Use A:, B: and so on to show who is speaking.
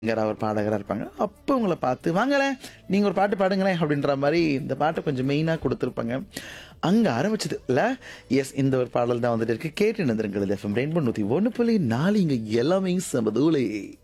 A: சிங்கரா ஒரு பாடகரா இருப்பாங்க. அப்போ உங்கள பார்த்து, "வாங்களேன், நீங்க ஒரு பாட்டு பாடுங்களேன்" அப்படின்ற மாரி இந்த பாட்ட கொஞ்சம் மெயினா குடுத்துருப்பாங்க. அங்க ஆரம்பிச்சது இல்ல? எஸ் இந்த ஒரு பாடல் தான் வந்துட்டு இருக்கு. கேட்டு இணைந்திருங்கள். எஃப்எம் ரெயின்போ 101.4 இங்க எல்லாமே சமதூளே.